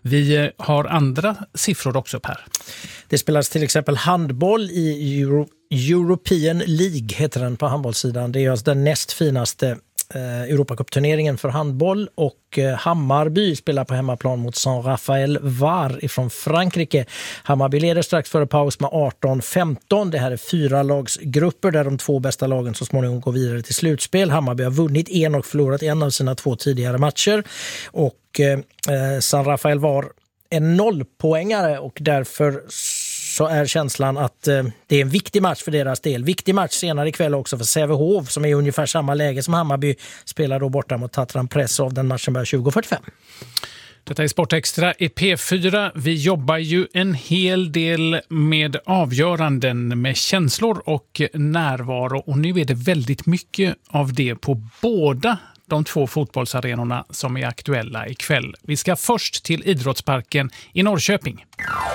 Vi har andra siffror också, Per. Det spelas till exempel handboll i European League, heter den på handbollssidan. Det är alltså den näst finaste Europacupturneringen för handboll, och Hammarby spelar på hemmaplan mot Saint-Raphael Var ifrån Frankrike. Hammarby leder strax före paus med 18-15. Det här är 4-lagsgrupper där de 2 bästa lagen så småningom går vidare till slutspel. Hammarby har vunnit en och förlorat en av sina 2 tidigare matcher, och Saint-Raphael Var är 0-poängare, och därför så är känslan att det är en viktig match för deras del. Viktig match senare ikväll också för Sävehof, som är i ungefär samma läge som Hammarby, spelar då borta mot Tatran Pressov. Den matchen börjar 20:45. Detta är Sportextra i P4. Vi jobbar ju en hel del med avgöranden, med känslor och närvaro, och nu är det väldigt mycket av det på båda de 2 fotbollsarenorna som är aktuella ikväll. Vi ska först till Idrottsparken i Norrköping.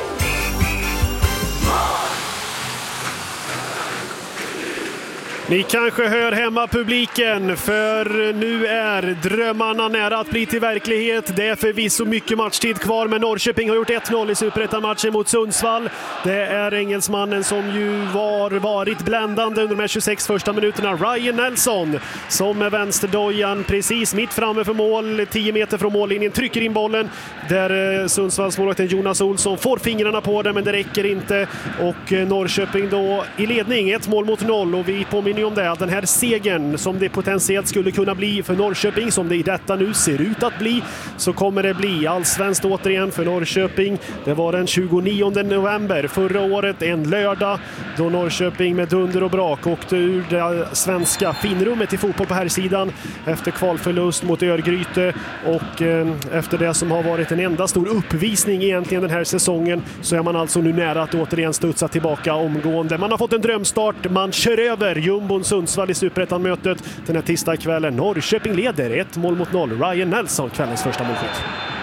Ni kanske hör hemma publiken, för nu är drömmarna nära att bli till verklighet. Det är förvisso mycket matchtid kvar, men Norrköping har gjort 1-0 i Superettan-matchen mot Sundsvall. Det är engelsmannen som ju varit bländande under de här 26 första minuterna, Ryan Nelson, som med vänsterdojan precis mitt framme för mål, 10 meter från mållinjen, trycker in bollen där Sundsvalls målvakten Jonas Olsson får fingrarna på den, men det räcker inte, och Norrköping då i ledning 1-0, och vi påminner om det, att den här segern som det potentiellt skulle kunna bli för Norrköping, som det i detta nu ser ut att bli, så kommer det bli allsvenskt återigen för Norrköping. Det var den 29 november förra året, en lördag, då Norrköping med dunder och brak åkte ur det svenska finrummet i fotboll på här sidan efter kvalförlust mot Örgryte, och efter det som har varit en enda stor uppvisning egentligen den här säsongen, så är man alltså nu nära att återigen studsa tillbaka omgående. Man har fått en drömstart, man kör över Jumbo Sundsvall i Superettan-mötet den här tisdagskvällen. Norrköping leder 1-0. Ryan Nelson, kvällens första målskytt.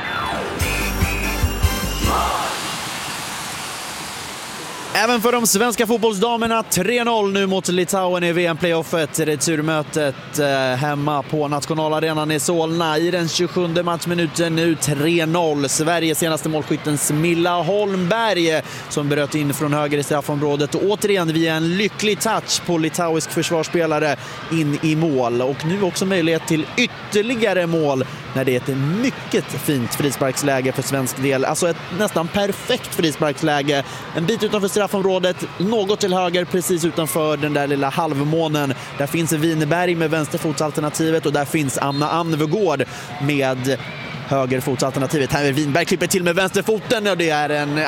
Även för de svenska fotbollsdamerna 3-0 nu mot Litauen i VM-playoffet. Returmötet hemma på nationalarenan i Solna i den 27:e matchminuten, nu 3-0. Sveriges senaste målskytten Smilla Holmberg som bröt in från höger i straffområdet, och återigen via en lycklig touch på litauisk försvarsspelare in i mål. Och nu också möjlighet till ytterligare mål när det är ett mycket fint frisparksläge för svensk del. Alltså ett nästan perfekt frisparksläge. En bit utanför straffområdet, något till höger precis utanför den där lilla halvmånen. Där finns Winberg med vänsterfotsalternativet, och där finns Anna Anvegård med högerfotsalternativet. Här är Winberg, klipper till med vänsterfoten, och det är en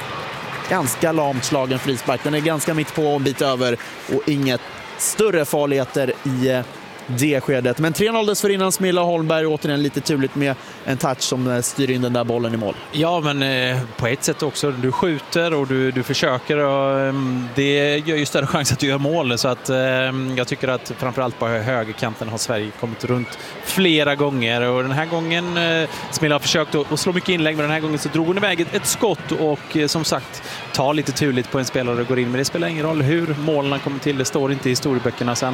ganska lamt slagen frispark. Den är ganska mitt på, en bit över, och inget större farligheter i det skedet. Men 3-0 dessförinnan Smilla Holmberg, återigen lite turligt med en touch som styr in den där bollen i mål. Ja, men på ett sätt också. Du skjuter och du försöker, och det gör ju större chans att du gör mål. Så att jag tycker att framförallt på högerkanten har Sverige kommit runt flera gånger. Och den här gången Smilla har försökt att slå mycket inlägg, men den här gången så drog hon iväg ett skott, och som sagt tar lite turligt på en spelare och går in. Men det spelar ingen roll hur målen kommer till. Det står inte i historieböckerna sen.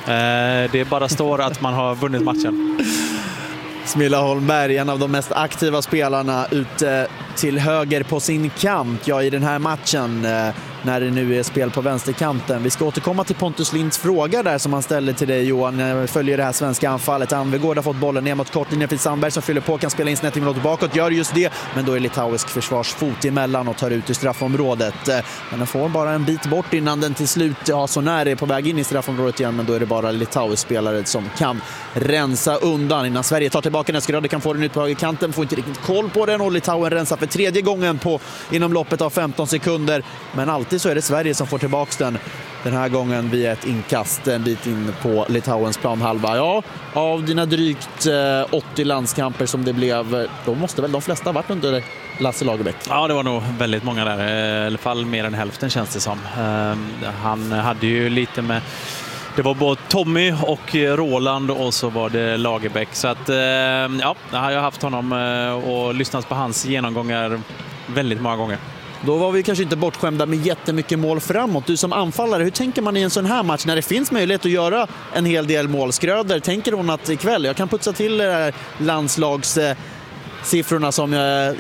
Det bara står att man har vunnit matchen. Smilla Holmberg, en av de mest aktiva spelarna ute till höger på sin kant i den här matchen, när det nu är spel på vänsterkanten. Vi ska återkomma till Pontus Linds fråga där som han ställde till dig, Johan. Följer det här svenska anfallet. Anvegård har fått bollen ner mot kortlinjen för Sandberg som fyller på, kan spela in snett inåt bakåt, gör just det, men då är litauisk försvarsfot emellan och tar ut i straffområdet. Men den får bara en bit bort innan den till slut så när är på väg in i straffområdet igen, men då är det bara litauisk spelare som kan rensa undan innan Sverige tar tillbaka den. Skröder kan få den ut på högerkanten, får inte riktigt koll på den, och Litauen rensar för 3:e gången inom loppet av 15 sekunder, men alltid så är det Sverige som får tillbaka den här gången via ett inkast en bit in på Litauens planhalva. Ja, av dina drygt 80 landskamper som det blev, då måste väl de flesta ha varit under Lasse Lagerbäck? Ja, det var nog väldigt många där, i alla fall mer än hälften känns det som. Han hade ju lite med, det var både Tommy och Roland, och så var det Lagerbäck. Så att jag har haft honom och lyssnat på hans genomgångar väldigt många gånger. Då var vi kanske inte bortskämda med jättemycket mål framåt. Du som anfallare, hur tänker man i en sån här match när det finns möjlighet att göra en hel del mål? Skröder, tänker hon att ikväll jag kan putsa till landslagssiffrorna som